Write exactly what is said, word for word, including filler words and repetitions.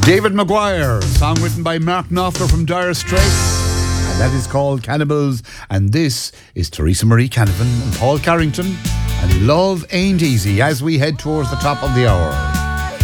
David Maguire, song written by Mark Knopfler from Dire Straits, and that is called Cannibals. And this is Teresa Marie Canavan and Paul Carrington, and Love Ain't Easy as we head towards the top of the hour.